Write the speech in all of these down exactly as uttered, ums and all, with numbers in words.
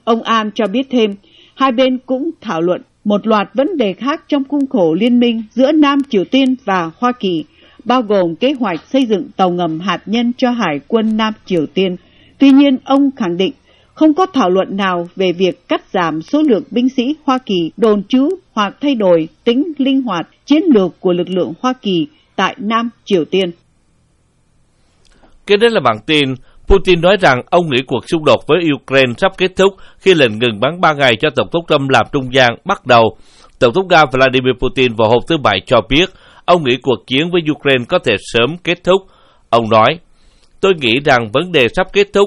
Ông An cho biết thêm, hai bên cũng thảo luận một loạt vấn đề khác trong khuôn khổ liên minh giữa Nam Triều Tiên và Hoa Kỳ, bao gồm kế hoạch xây dựng tàu ngầm hạt nhân cho Hải quân Nam Triều Tiên. Tuy nhiên, ông khẳng định không có thảo luận nào về việc cắt giảm số lượng binh sĩ Hoa Kỳ đồn trú hoặc thay đổi tính linh hoạt chiến lược của lực lượng Hoa Kỳ tại Nam Triều Tiên. Kế đến là bản tin. Putin nói rằng ông nghĩ cuộc xung đột với Ukraine sắp kết thúc khi lệnh ngừng bắn ba ngày cho Tổng thống Trump làm trung gian bắt đầu. Tổng thống Nga Vladimir Putin vào hôm thứ Bảy cho biết ông nghĩ cuộc chiến với Ukraine có thể sớm kết thúc. Ông nói, tôi nghĩ rằng vấn đề sắp kết thúc.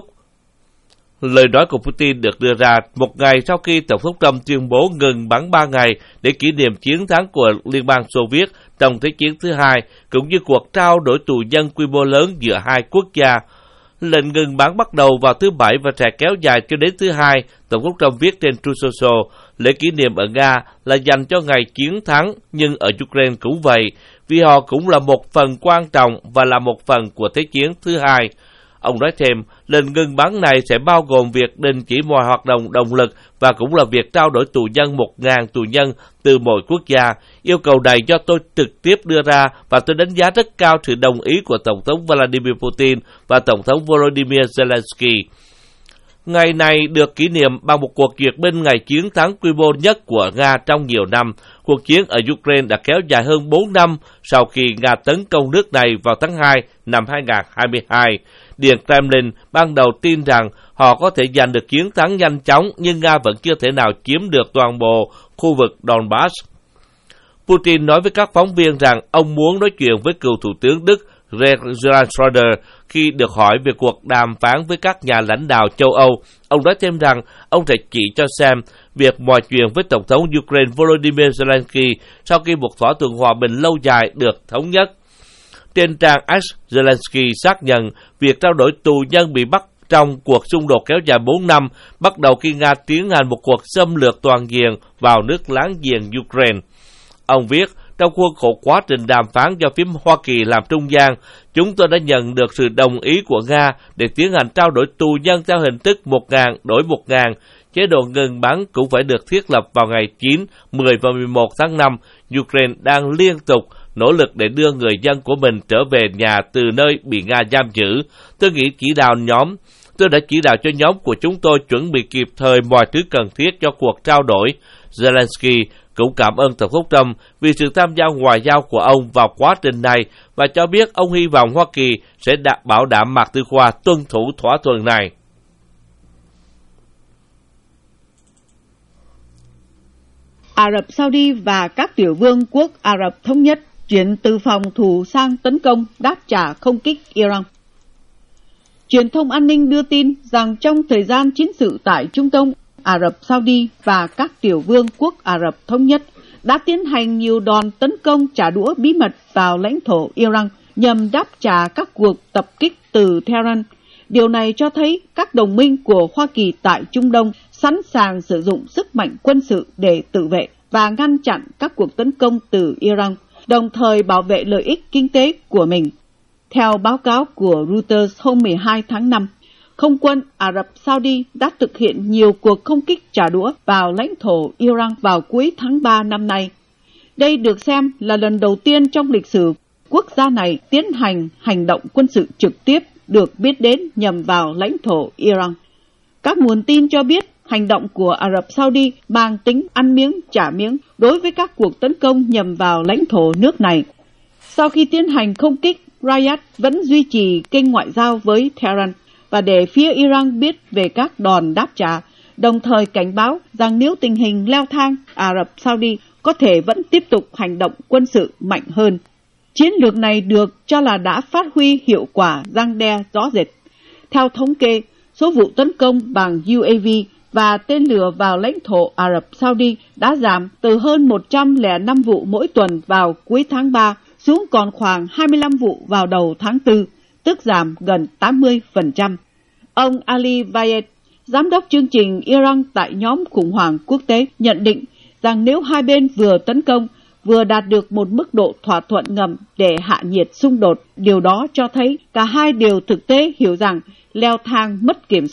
Lời nói của Putin được đưa ra một ngày sau khi Tổng thống Trump tuyên bố ngừng bắn ba ngày để kỷ niệm chiến thắng của Liên bang Xô Viết trong Thế chiến thứ hai, cũng như cuộc trao đổi tù nhân quy mô lớn giữa hai quốc gia. Lệnh ngừng bắn bắt đầu vào thứ Bảy và sẽ kéo dài cho đến thứ Hai, Tổng thống Trump viết trên Truth Social. Lễ kỷ niệm ở Nga là dành cho ngày chiến thắng, nhưng ở Ukraine cũng vậy, vì họ cũng là một phần quan trọng và là một phần của Thế chiến thứ hai. Ông nói thêm, lệnh ngừng bắn này sẽ bao gồm việc đình chỉ mọi hoạt động động lực và cũng là việc trao đổi tù nhân một nghìn tù nhân từ mỗi quốc gia. Yêu cầu này do tôi trực tiếp đưa ra và tôi đánh giá rất cao sự đồng ý của Tổng thống Vladimir Putin và Tổng thống Volodymyr Zelensky. Ngày này được kỷ niệm bằng một cuộc duyệt binh ngày chiến thắng quy mô nhất của Nga trong nhiều năm. Cuộc chiến ở Ukraine đã kéo dài hơn bốn năm sau khi Nga tấn công nước này vào tháng hai năm hai nghìn không trăm hai mươi hai. Điện Kremlin ban đầu tin rằng họ có thể giành được chiến thắng nhanh chóng, nhưng Nga vẫn chưa thể nào chiếm được toàn bộ khu vực Donbass. Putin nói với các phóng viên rằng ông muốn nói chuyện với cựu Thủ tướng Đức Gerhard Schröder khi được hỏi về cuộc đàm phán với các nhà lãnh đạo châu Âu. Ông nói thêm rằng ông sẽ chỉ cho xem việc mọi chuyện với Tổng thống Ukraine Volodymyr Zelensky sau khi một thỏa thuận hòa bình lâu dài được thống nhất. Trên trang X, Zelensky xác nhận việc trao đổi tù nhân bị bắt trong cuộc xung đột kéo dài bốn năm, bắt đầu khi Nga tiến hành một cuộc xâm lược toàn diện vào nước láng giềng Ukraine. Ông viết, trong khuôn khổ quá trình đàm phán do phía Hoa Kỳ làm trung gian, chúng tôi đã nhận được sự đồng ý của Nga để tiến hành trao đổi tù nhân theo hình thức một nghìn đổi một nghìn. Chế độ ngừng bắn cũng phải được thiết lập vào ngày chín, mười và mười một tháng năm. Ukraine đang liên tục nỗ lực để đưa người dân của mình trở về nhà từ nơi bị Nga giam giữ. Tôi nghĩ chỉ đạo nhóm, tôi đã chỉ đạo cho nhóm của chúng tôi chuẩn bị kịp thời mọi thứ cần thiết cho cuộc trao đổi. Zelensky cũng cảm ơn Tổng thống Trump vì sự tham gia ngoại giao của ông vào quá trình này và cho biết ông hy vọng Hoa Kỳ sẽ bảo đảm Mạc Tư Khoa tuân thủ thỏa thuận này. Ả Rập Saudi và các tiểu vương quốc Ả Rập Thống Nhất chuyển từ phòng thủ sang tấn công đáp trả không kích Iran. Truyền thông an ninh đưa tin rằng trong thời gian chiến sự tại Trung Đông, Ả Rập Saudi và các tiểu vương quốc Ả Rập Thống Nhất đã tiến hành nhiều đòn tấn công trả đũa bí mật vào lãnh thổ Iran nhằm đáp trả các cuộc tập kích từ Tehran. Điều này cho thấy các đồng minh của Hoa Kỳ tại Trung Đông sẵn sàng sử dụng sức mạnh quân sự để tự vệ và ngăn chặn các cuộc tấn công từ Iran, đồng thời bảo vệ lợi ích kinh tế của mình. Theo báo cáo của Reuters hôm mười hai tháng năm, không quân Ả Rập Saudi đã thực hiện nhiều cuộc không kích trả đũa vào lãnh thổ Iran vào cuối tháng ba năm nay. Đây được xem là lần đầu tiên trong lịch sử quốc gia này tiến hành hành động quân sự trực tiếp được biết đến nhằm vào lãnh thổ Iran. Các nguồn tin cho biết hành động của Ả Rập Saudi mang tính ăn miếng trả miếng đối với các cuộc tấn công nhằm vào lãnh thổ nước này. Sau khi tiến hành không kích, Riyadh vẫn duy trì kênh ngoại giao với Tehran và để phía Iran biết về các đòn đáp trả, đồng thời cảnh báo rằng nếu tình hình leo thang, Ả Rập Saudi có thể vẫn tiếp tục hành động quân sự mạnh hơn. Chiến lược này được cho là đã phát huy hiệu quả răn đe rõ rệt. Theo thống kê, số vụ tấn công bằng u a vê và tên lửa vào lãnh thổ Ả Rập Saudi đã giảm từ hơn một trăm lẻ năm vụ mỗi tuần vào cuối tháng ba xuống còn khoảng hai mươi lăm vụ vào đầu tháng tư, tức giảm gần tám mươi phần trăm. Ông Ali Vayed, giám đốc chương trình Iran tại nhóm khủng hoảng quốc tế, nhận định rằng nếu hai bên vừa tấn công, vừa đạt được một mức độ thỏa thuận ngầm để hạ nhiệt xung đột, điều đó cho thấy cả hai đều thực tế hiểu rằng leo thang mất kiểm soát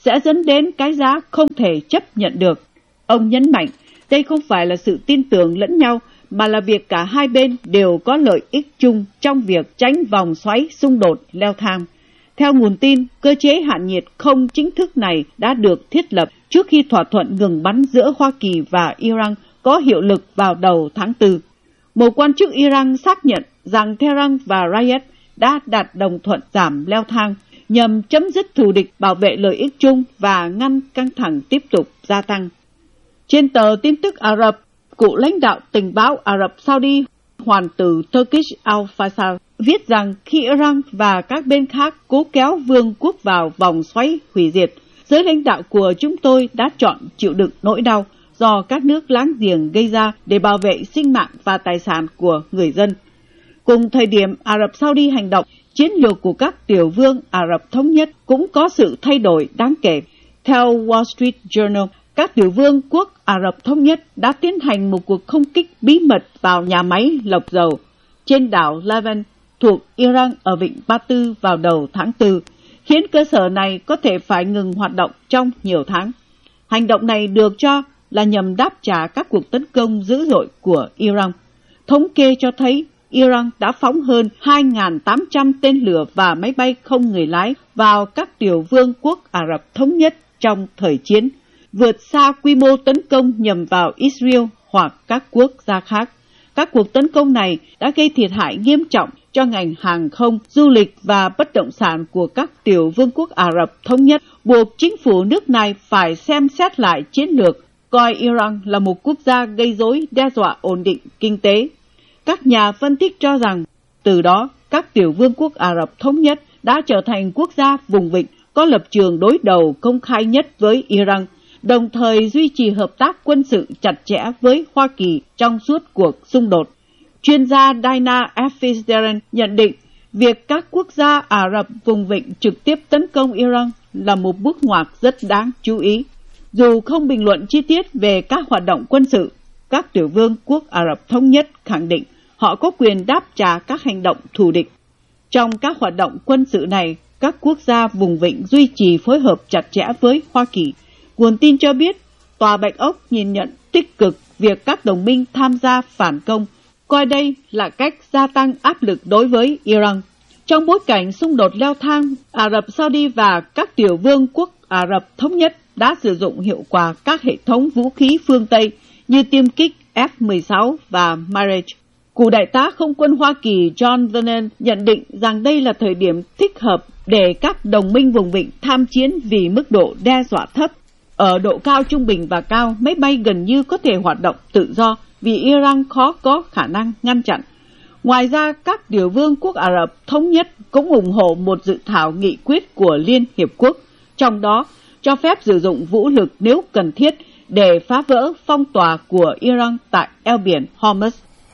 sẽ dẫn đến cái giá không thể chấp nhận được. Ông nhấn mạnh, đây không phải là sự tin tưởng lẫn nhau, mà là việc cả hai bên đều có lợi ích chung trong việc tránh vòng xoáy xung đột leo thang. Theo nguồn tin, cơ chế hạ nhiệt không chính thức này đã được thiết lập trước khi thỏa thuận ngừng bắn giữa Hoa Kỳ và Iran có hiệu lực vào đầu tháng tư. Một quan chức Iran xác nhận rằng Tehran và Riyadh đã đạt đồng thuận giảm leo thang nhằm chấm dứt thù địch, bảo vệ lợi ích chung và ngăn căng thẳng tiếp tục gia tăng. Trên tờ tin tức Ả Rập, cựu lãnh đạo tình báo Ả Rập Saudi, hoàng tử Turkish Al Faisal, viết rằng khi Iran và các bên khác cố kéo vương quốc vào vòng xoáy hủy diệt, giới lãnh đạo của chúng tôi đã chọn chịu đựng nỗi đau do các nước láng giềng gây ra để bảo vệ sinh mạng và tài sản của người dân. Cùng thời điểm Ả Rập Saudi hành động, chiến lược của các tiểu vương Ả Rập Thống Nhất cũng có sự thay đổi đáng kể. Theo Wall Street Journal, các tiểu vương quốc Ả Rập Thống Nhất đã tiến hành một cuộc không kích bí mật vào nhà máy lọc dầu trên đảo Lavan thuộc Iran ở vịnh Ba Tư vào đầu tháng tư, khiến cơ sở này có thể phải ngừng hoạt động trong nhiều tháng. Hành động này được cho là nhằm đáp trả các cuộc tấn công dữ dội của Iran. Thống kê cho thấy Iran đã phóng hơn hai nghìn tám trăm tên lửa và máy bay không người lái vào các tiểu vương quốc Ả Rập Thống Nhất trong thời chiến, vượt xa quy mô tấn công nhằm vào Israel hoặc các quốc gia khác. Các cuộc tấn công này đã gây thiệt hại nghiêm trọng cho ngành hàng không, du lịch và bất động sản của các tiểu vương quốc Ả Rập Thống Nhất, buộc chính phủ nước này phải xem xét lại chiến lược, coi Iran là một quốc gia gây rối đe dọa ổn định kinh tế. Các nhà phân tích cho rằng, từ đó các tiểu vương quốc Ả Rập Thống Nhất đã trở thành quốc gia vùng vịnh có lập trường đối đầu công khai nhất với Iran, đồng thời duy trì hợp tác quân sự chặt chẽ với Hoa Kỳ trong suốt cuộc xung đột. Chuyên gia Dina Fitzgerald nhận định việc các quốc gia Ả Rập vùng vịnh trực tiếp tấn công Iran là một bước ngoặt rất đáng chú ý. Dù không bình luận chi tiết về các hoạt động quân sự, các tiểu vương quốc Ả Rập Thống Nhất khẳng định họ có quyền đáp trả các hành động thù địch. Trong các hoạt động quân sự này, các quốc gia vùng vịnh duy trì phối hợp chặt chẽ với Hoa Kỳ. Nguồn tin cho biết, Tòa Bạch Ốc nhìn nhận tích cực việc các đồng minh tham gia phản công, coi đây là cách gia tăng áp lực đối với Iran. Trong bối cảnh xung đột leo thang, Ả Rập Saudi và các tiểu vương quốc Ả Rập Thống Nhất đã sử dụng hiệu quả các hệ thống vũ khí phương Tây như tiêm kích F mười sáu và Mirage. Cựu đại tá không quân Hoa Kỳ John Vernon nhận định rằng đây là thời điểm thích hợp để các đồng minh vùng vịnh tham chiến vì mức độ đe dọa thấp. Ở độ cao trung bình và cao, máy bay gần như có thể hoạt động tự do vì Iran khó có khả năng ngăn chặn. Ngoài ra, các tiểu vương quốc Ả Rập Thống Nhất cũng ủng hộ một dự thảo nghị quyết của Liên Hiệp Quốc, trong đó cho phép sử dụng vũ lực nếu cần thiết để phá vỡ phong tỏa của Iran tại eo biển Hormuz.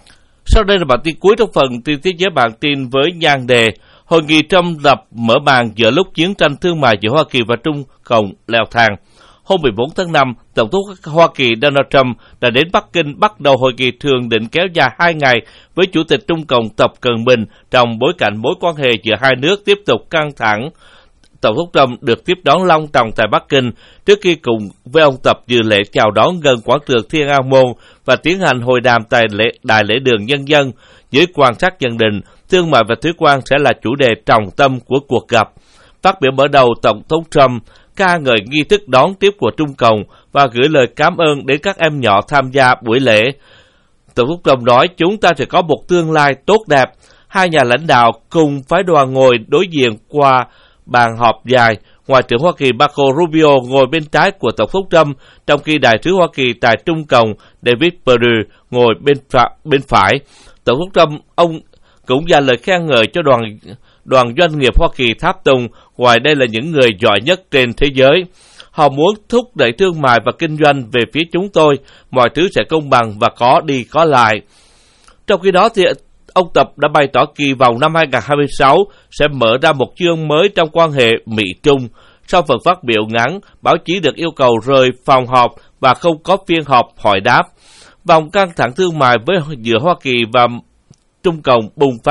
Sau đây là bản tin cuối trong phần tin thế giới bản tin với nhan đề Hội nghị Trump lập mở màn giữa lúc chiến tranh thương mại giữa Hoa Kỳ và Trung Cộng leo thang. Hôm mười bốn tháng năm, Tổng thống Hoa Kỳ Donald Trump đã đến Bắc Kinh bắt đầu hội nghị thường định kéo dài hai ngày với Chủ tịch Trung Cộng Tập Cận Bình trong bối cảnh mối quan hệ giữa hai nước tiếp tục căng thẳng. Tổng thống Trump được tiếp đón long trọng tại Bắc Kinh trước khi cùng với ông Tập dự lễ chào đón gần quảng trường Thiên An Môn và tiến hành hội đàm tại lễ, Đại lễ đường Nhân dân. Giới quan sát nhận định, thương mại và thuế quan sẽ là chủ đề trọng tâm của cuộc gặp. Phát biểu mở đầu, Tổng thống Trump ca ngợi nghi thức đón tiếp của Trung Cộng và gửi lời cảm ơn đến các em nhỏ tham gia buổi lễ. Tổng thống Trump nói, chúng ta sẽ có một tương lai tốt đẹp. Hai nhà lãnh đạo cùng phái đoàn ngồi đối diện qua bàn họp dài. Ngoại trưởng Hoa Kỳ Marco Rubio ngồi bên trái của Tổng thống Trump, trong khi Đại sứ Hoa Kỳ tại Trung Cộng David Perdue ngồi bên, pha, bên phải. Tổng thống Trump ông cũng dành lời khen ngợi cho đoàn đoàn doanh nghiệp Hoa Kỳ tháp tùng, ngoài đây là những người giỏi nhất trên thế giới. Họ muốn thúc đẩy thương mại và kinh doanh về phía chúng tôi, mọi thứ sẽ công bằng và có đi có lại. Trong khi đó thì ông Tập đã bày tỏ kỳ vọng năm hai không hai sáu sẽ mở ra một chương mới trong quan hệ Mỹ-Trung. Sau phần phát biểu ngắn, báo chí được yêu cầu rời phòng họp và không có phiên họp hỏi đáp. Vòng căng thẳng thương mại với giữa Hoa Kỳ và Trung Cộng bùng phát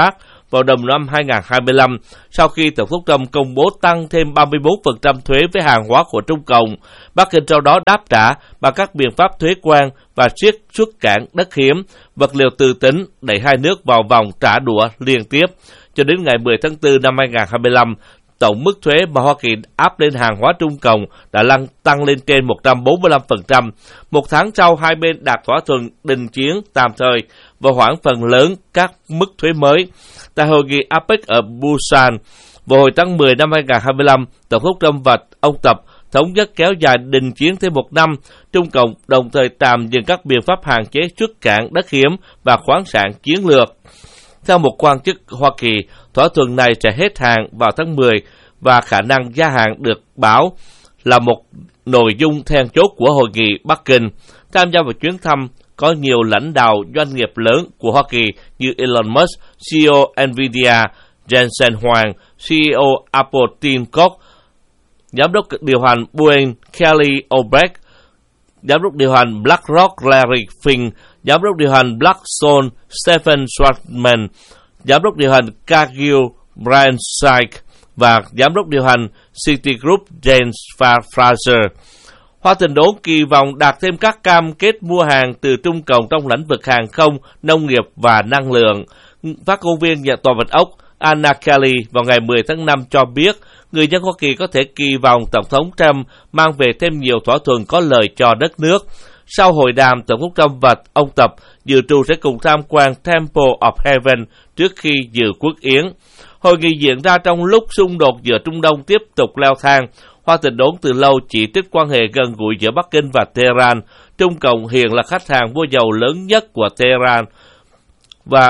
vào đầu năm hai nghìn không trăm hai mươi lăm, sau khi Tổng thống Trump công bố tăng thêm ba mươi bốn phần trăm thuế với hàng hóa của Trung Cộng. Bắc Kinh sau đó đáp trả bằng các biện pháp thuế quan và siết xuất cảng đất hiếm, vật liệu từ tính, đẩy hai nước vào vòng trả đũa liên tiếp. Cho đến ngày mười tháng tư năm hai nghìn không trăm hai mươi lăm, tổng mức thuế mà Hoa Kỳ áp lên hàng hóa Trung Cộng đã lăng tăng lên trên một trăm bốn mươi lăm phần trăm. Một tháng sau, hai bên đạt thỏa thuận đình chiến tạm thời và hoãn phần lớn các mức thuế mới. Tại hội nghị a pếch ở Busan vào hồi tháng mười năm hai nghìn không trăm hai mươi lăm, Tổng thống Trump và ông Tập thống nhất kéo dài đình chiến thêm một năm. Trung Cộng đồng thời tạm dừng các biện pháp hạn chế xuất cảng đất hiếm và khoáng sản chiến lược. Theo một quan chức Hoa Kỳ, thỏa thuận này sẽ hết hạn vào tháng mười và khả năng gia hạn được báo là một nội dung then chốt của hội nghị Bắc Kinh. Tham gia vào chuyến thăm có nhiều lãnh đạo doanh nghiệp lớn của Hoa Kỳ như Elon Musk, xê e ô Nvidia, Jensen Huang, xê e ô Apple Tim Cook, giám đốc điều hành Boeing Kelly O'Brien, giám đốc điều hành BlackRock Larry Fink, giám đốc điều hành Blackstone Stephen Schwarzman, giám đốc điều hành Cargill Brian Sykes và giám đốc điều hành Citigroup James Fraser. Washington đốn kỳ vọng đạt thêm các cam kết mua hàng từ Trung Cộng trong lĩnh vực hàng không, nông nghiệp và năng lượng. Phát ngôn viên nhà tòa Bạch Ốc Anna Kelly vào ngày mười tháng năm cho biết người dân Hoa Kỳ có thể kỳ vọng Tổng thống Trump mang về thêm nhiều thỏa thuận có lợi cho đất nước. Sau hội đàm, Tổng thống Trump và ông Tập dự trù sẽ cùng tham quan Temple of Heaven trước khi dự quốc yến. Hội nghị diễn ra trong lúc xung đột giữa Trung Đông tiếp tục leo thang. Hoa Kỳ đốn từ lâu chỉ trích quan hệ gần gũi giữa Bắc Kinh và Tehran. Trung Cộng hiện là khách hàng mua dầu lớn nhất của Tehran và,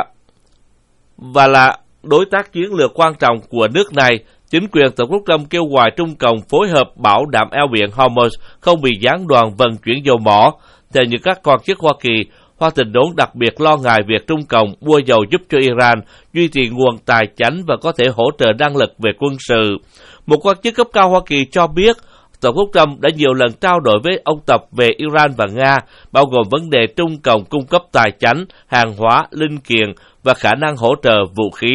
và là đối tác chiến lược quan trọng của nước này. Chính quyền Tổng thống Trump kêu gọi Trung Cộng phối hợp bảo đảm eo biển Hormuz không bị gián đoạn vận chuyển dầu mỏ. Theo như các quan chức Hoa Kỳ, Hoa Kỳ đốn đặc biệt lo ngại việc Trung Cộng mua dầu giúp cho Iran duy trì nguồn tài chánh và có thể hỗ trợ năng lực về quân sự. Một quan chức cấp cao Hoa Kỳ cho biết Tổng thống Trump đã nhiều lần trao đổi với ông Tập về Iran và Nga, bao gồm vấn đề Trung Cộng cung cấp tài chánh, hàng hóa, linh kiện và khả năng hỗ trợ vũ khí.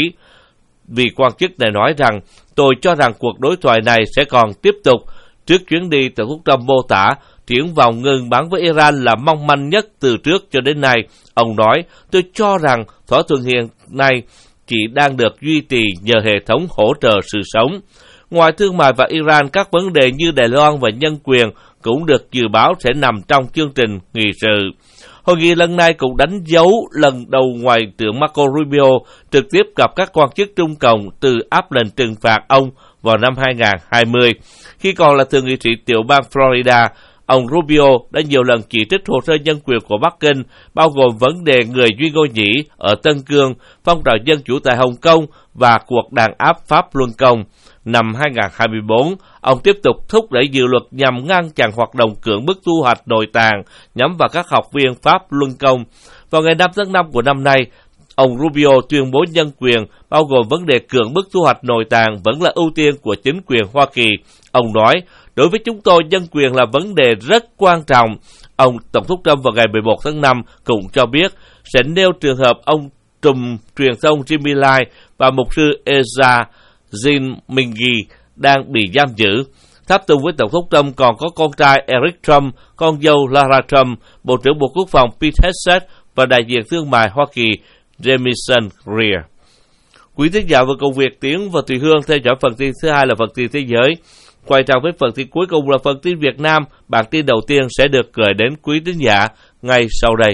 Vị quan chức này nói rằng, tôi cho rằng cuộc đối thoại này sẽ còn tiếp tục. Trước chuyến đi, Tổng thống Trump mô tả triển vọng ngừng bắn với Iran là mong manh nhất từ trước cho đến nay. Ông nói, tôi cho rằng thỏa thuận hiện nay chỉ đang được duy trì nhờ hệ thống hỗ trợ sự sống. Ngoài thương mại và Iran, các vấn đề như Đài Loan và nhân quyền cũng được dự báo sẽ nằm trong chương trình nghị sự. Hội nghị lần này cũng đánh dấu lần đầu Ngoại trưởng Marco Rubio trực tiếp gặp các quan chức Trung Cộng từ áp lệnh trừng phạt ông vào năm hai nghìn không trăm hai mươi. Khi còn là thượng nghị sĩ tiểu bang Florida, ông Rubio đã nhiều lần chỉ trích hồ sơ nhân quyền của Bắc Kinh, bao gồm vấn đề người Duy Ngô Nhĩ ở Tân Cương, phong trào dân chủ tại Hồng Kông và cuộc đàn áp Pháp Luân Công. Năm hai nghìn không trăm hai mươi bốn, ông tiếp tục thúc đẩy dự luật nhằm ngăn chặn hoạt động cưỡng bức thu hoạch nội tạng nhắm vào các học viên Pháp Luân Công. Vào ngày năm tháng năm của năm nay, ông Rubio tuyên bố nhân quyền, bao gồm vấn đề cưỡng bức thu hoạch nội tạng, vẫn là ưu tiên của chính quyền Hoa Kỳ. Ông nói, đối với chúng tôi, nhân quyền là vấn đề rất quan trọng. Ông Tổng thống Trump vào ngày mười một tháng năm cũng cho biết sẽ nêu trường hợp ông trùm truyền thông Jimmy Lai và mục sư Eza Jin Mingi đang bị giam giữ. Tháp tùng với Tổng thống Trump còn có con trai Eric Trump, con dâu Lara Trump, Bộ trưởng Bộ Quốc phòng Pete Hegseth và đại diện thương mại Hoa Kỳ Jamieson Greer. Quý thính giả và công việc Tiếng và Thùy Hương theo dõi phần tin thứ hai là phần tin thế giới. Quay trở với phần tin cuối cùng là phần tin Việt Nam. Bản tin đầu tiên sẽ được gửi đến quý thính giả ngay sau đây.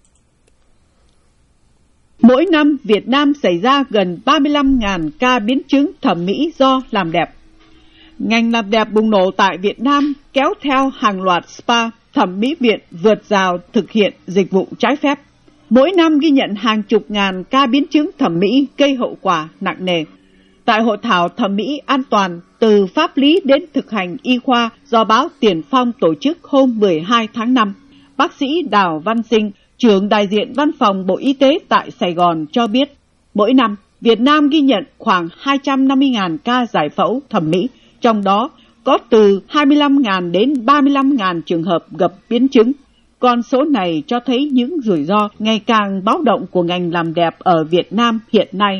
Mỗi năm, Việt Nam xảy ra gần ba mươi lăm nghìn ca biến chứng thẩm mỹ do làm đẹp. Ngành làm đẹp bùng nổ tại Việt Nam kéo theo hàng loạt spa, thẩm mỹ viện vượt rào thực hiện dịch vụ trái phép. Mỗi năm ghi nhận hàng chục ngàn ca biến chứng thẩm mỹ gây hậu quả nặng nề. Tại hội thảo thẩm mỹ an toàn từ pháp lý đến thực hành y khoa do báo Tiền Phong tổ chức hôm mười hai tháng năm, bác sĩ Đào Văn Sinh, trưởng đại diện văn phòng Bộ Y tế tại Sài Gòn cho biết, mỗi năm Việt Nam ghi nhận khoảng hai trăm năm mươi nghìn ca giải phẫu thẩm mỹ, trong đó có từ hai mươi lăm nghìn đến ba mươi lăm nghìn trường hợp gặp biến chứng. Con số này cho thấy những rủi ro ngày càng báo động của ngành làm đẹp ở Việt Nam hiện nay.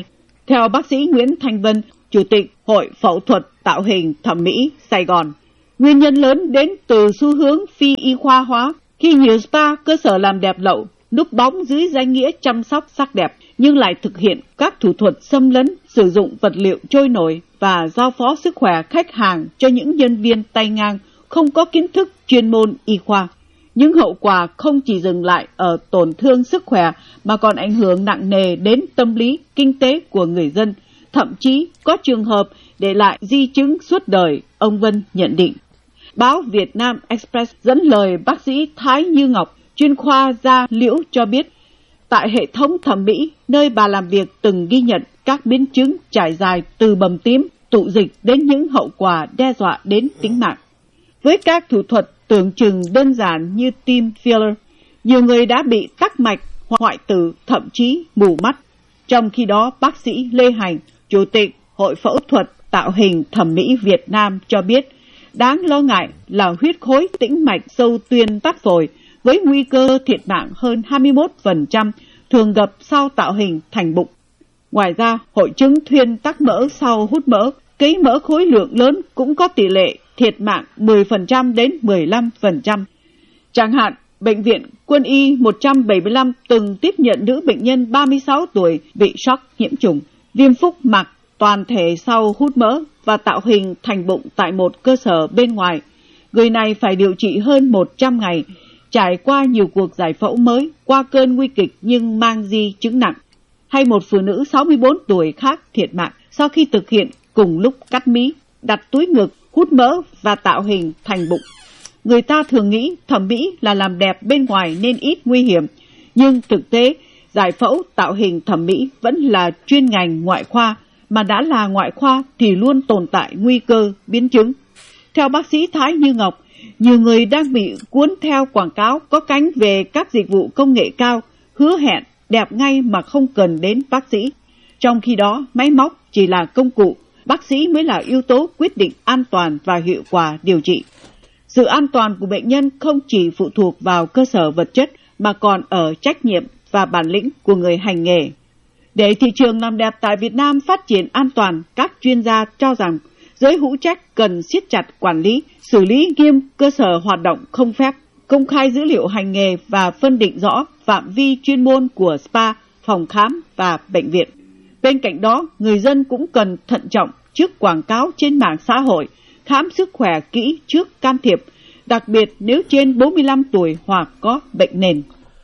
Theo bác sĩ Nguyễn Thanh Vân, Chủ tịch Hội Phẫu thuật Tạo hình Thẩm mỹ Sài Gòn, nguyên nhân lớn đến từ xu hướng phi y khoa hóa khi nhiều spa, cơ sở làm đẹp lậu núp bóng dưới danh nghĩa chăm sóc sắc đẹp nhưng lại thực hiện các thủ thuật xâm lấn, sử dụng vật liệu trôi nổi và giao phó sức khỏe khách hàng cho những nhân viên tay ngang không có kiến thức chuyên môn y khoa. Những hậu quả không chỉ dừng lại ở tổn thương sức khỏe mà còn ảnh hưởng nặng nề đến tâm lý, kinh tế của người dân, thậm chí có trường hợp để lại di chứng suốt đời, ông Vân nhận định. Báo Việt Nam Express dẫn lời bác sĩ Thái Như Ngọc, chuyên khoa da liễu cho biết, tại hệ thống thẩm mỹ, nơi bà làm việc từng ghi nhận các biến chứng trải dài từ bầm tím, tụ dịch đến những hậu quả đe dọa đến tính mạng. Với các thủ thuật tưởng chừng đơn giản như tiêm filler, nhiều người đã bị tắc mạch, hoại tử, thậm chí mù mắt. Trong khi đó, bác sĩ Lê Hành, Chủ tịch Hội Phẫu thuật Tạo hình Thẩm mỹ Việt Nam cho biết, đáng lo ngại là huyết khối tĩnh mạch sâu tuyên tắc phổi với nguy cơ thiệt mạng hơn hai mươi mốt phần trăm thường gặp sau tạo hình thành bụng. Ngoài ra, hội chứng thuyên tắc mỡ sau hút mỡ, cấy mỡ khối lượng lớn cũng có tỷ lệ thiệt mạng mười phần trăm đến mười lăm phần trăm. Chẳng hạn, Bệnh viện Quân y một trăm bảy mươi lăm từng tiếp nhận nữ bệnh nhân ba mươi sáu tuổi bị sốc nhiễm trùng, viêm phúc mạc toàn thể sau hút mỡ và tạo hình thành bụng tại một cơ sở bên ngoài. Người này phải điều trị hơn một trăm ngày, trải qua nhiều cuộc giải phẫu mới, qua cơn nguy kịch nhưng mang di chứng nặng. Hay một phụ nữ sáu mươi bốn tuổi khác thiệt mạng sau khi thực hiện cùng lúc cắt mí, đặt túi ngực, hút mỡ và tạo hình thành bụng. Người ta thường nghĩ thẩm mỹ là làm đẹp bên ngoài nên ít nguy hiểm, nhưng thực tế, giải phẫu tạo hình thẩm mỹ vẫn là chuyên ngành ngoại khoa, mà đã là ngoại khoa thì luôn tồn tại nguy cơ biến chứng. Theo bác sĩ Thái Như Ngọc, nhiều người đang bị cuốn theo quảng cáo có cánh về các dịch vụ công nghệ cao, hứa hẹn đẹp ngay mà không cần đến bác sĩ. Trong khi đó, máy móc chỉ là công cụ, bác sĩ mới là yếu tố quyết định an toàn và hiệu quả điều trị. Sự an toàn của bệnh nhân không chỉ phụ thuộc vào cơ sở vật chất mà còn ở trách nhiệm và bản lĩnh của người hành nghề. Để thị trường làm đẹp tại Việt Nam phát triển an toàn, các chuyên gia cho rằng giới hữu trách cần siết chặt quản lý, xử lý nghiêm cơ sở hoạt động không phép, công khai dữ liệu hành nghề và phân định rõ phạm vi chuyên môn của spa, phòng khám và bệnh viện. Bên cạnh đó, người dân cũng cần thận trọng trước quảng cáo trên mạng xã hội, khám sức khỏe kỹ trước can thiệp, đặc biệt nếu trên bốn mươi lăm tuổi hoặc có bệnh nền.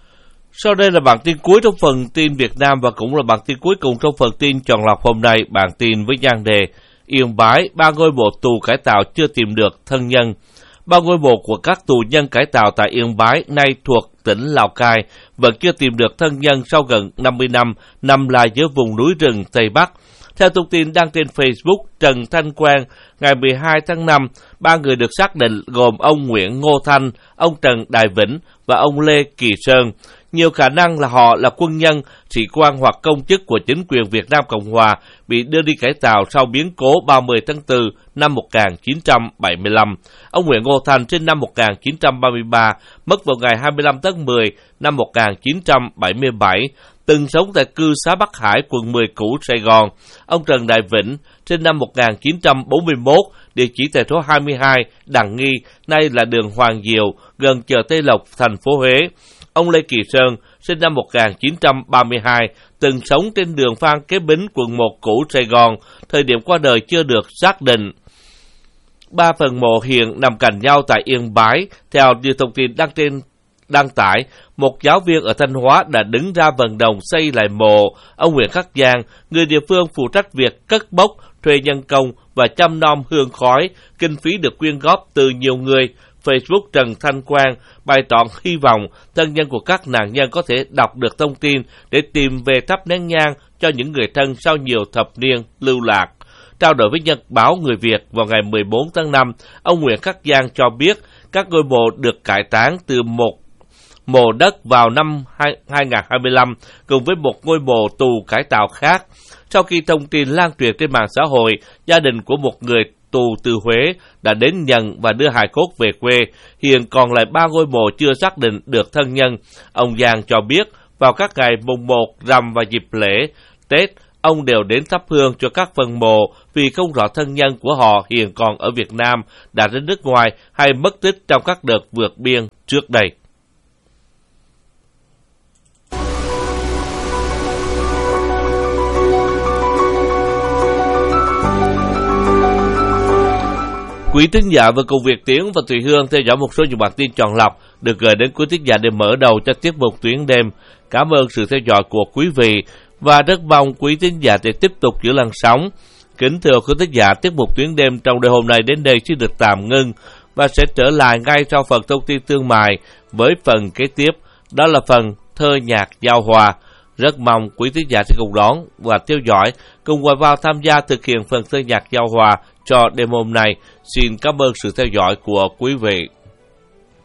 Sau đây là bản tin cuối trong phần tin Việt Nam và cũng là bản tin cuối cùng trong phần tin chọn lọc hôm nay. Bản tin với nhan đề Yên Bái, ba ngôi mộ tù cải tạo chưa tìm được thân nhân. Ba ngôi mộ của các tù nhân cải tạo tại Yên Bái, nay thuộc tỉnh Lào Cai, vẫn chưa tìm được thân nhân sau gần năm mươi năm nằm lại giữa vùng núi rừng Tây Bắc. Theo thông tin đăng trên Facebook Trần Thanh Quang, ngày mười hai tháng năm, ba người được xác định gồm ông Nguyễn Ngô Thanh, ông Trần Đại Vĩnh và ông Lê Kỳ Sơn. Nhiều khả năng là họ là quân nhân, sĩ quan hoặc công chức của chính quyền Việt Nam Cộng Hòa bị đưa đi cải tạo sau biến cố ba mươi tháng tư năm một nghìn chín trăm bảy mươi lăm. Ông Nguyễn Ngô Thanh sinh năm một nghìn chín trăm ba mươi ba, mất vào ngày hai mươi lăm tháng mười năm một nghìn chín trăm bảy mươi bảy, từng sống tại cư xá Bắc Hải, quận mười cũ, Sài Gòn. Ông Trần Đại Vĩnh, sinh năm một nghìn chín trăm bốn mươi mốt, địa chỉ tại số hai mươi hai Đặng Nghi, nay là đường Hoàng Diệu, gần chợ Tây Lộc, thành phố Huế. Ông Lê Kỳ Sơn, sinh năm một nghìn chín trăm ba mươi hai, từng sống trên đường Phan Kế Bính, quận một cũ, Sài Gòn, thời điểm qua đời chưa được xác định. Ba phần mộ hiện nằm cạnh nhau tại Yên Bái. Theo như thông tin đăng trên đăng tải, một giáo viên ở Thanh Hóa đã đứng ra vận động xây lại mộ. Ông Nguyễn Khắc Giang, người địa phương phụ trách việc cất bốc, thuê nhân công và chăm nom hương khói, kinh phí được quyên góp từ nhiều người. Facebook Trần Thanh Quang bày tỏ hy vọng thân nhân của các nạn nhân có thể đọc được thông tin để tìm về thắp nén nhang cho những người thân sau nhiều thập niên lưu lạc. Trao đổi với Nhật báo Người Việt vào ngày mười bốn tháng năm, ông Nguyễn Khắc Giang cho biết các ngôi mộ được cải táng từ một mộ đất vào năm hai nghìn không trăm hai mươi lăm cùng với một ngôi mộ tù cải tạo khác. Sau khi thông tin lan truyền trên mạng xã hội, gia đình của một người tù từ Huế đã đến nhận và đưa hài cốt về quê. Hiện còn lại ba ngôi mộ chưa xác định được thân nhân. Ông Giang cho biết vào các ngày mùng một, rằm và dịp lễ Tết, ông đều đến thắp hương cho các phần mộ vì không rõ thân nhân của họ hiện còn ở Việt Nam, đã đến nước ngoài hay mất tích trong các đợt vượt biên trước đây. Quý thính giả vừa cùng Việt Tiến và Thùy Hương theo dõi một số những bản tin chọn lọc được gửi đến quý thính giả để mở đầu cho tiết mục Tuyến đêm. Cảm ơn sự theo dõi của quý vị và rất mong quý thính giả sẽ tiếp tục giữ làn sóng. Kính thưa quý thính giả, tiết mục Tuyến đêm trong đêm hôm nay đến đây sẽ được tạm ngưng và sẽ trở lại ngay sau phần thông tin thương mại với phần kế tiếp, đó là phần thơ nhạc giao hòa. Rất mong quý thính giả sẽ cùng đón và theo dõi, cùng hòa vào tham gia thực hiện phần thơ nhạc giao hòa cho đêm hôm nay. Xin cảm ơn sự theo dõi của quý vị.